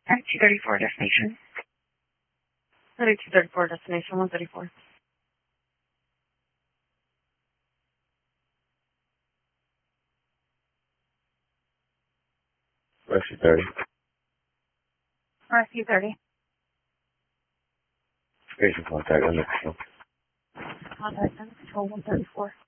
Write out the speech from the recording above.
At 234 destination. 3234 destination 134. Rescue 30. Rescue 30. Station contact under control. Contact under control 134.